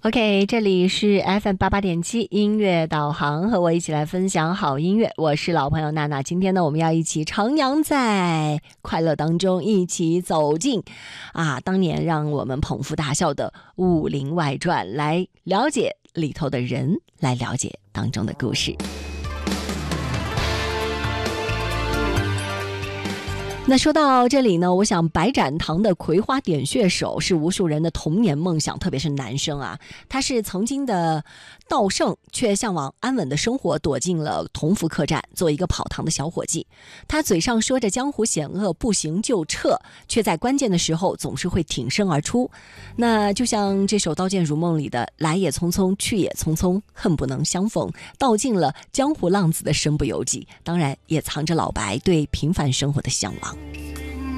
OK，这里是 FM88.7音乐导航，和我一起来分享好音乐。我是老朋友娜娜，今天呢，我们要一起徜徉在快乐当中，一起走进当年让我们捧腹大笑的《武林外传》，来了解里头的人，来了解当中的故事。那说到这里呢，我想白展堂的葵花点穴手是无数人的童年梦想，特别是男生啊。他是曾经的道圣，却向往安稳的生活，躲进了同福客栈，做一个跑堂的小伙计。他嘴上说着江湖险恶，不行就撤，却在关键的时候总是会挺身而出。那就像这首《刀剑如梦》里的“来也匆匆，去也匆匆，恨不能相逢”，道尽了江湖浪子的身不由己，当然也藏着老白对平凡生活的向往。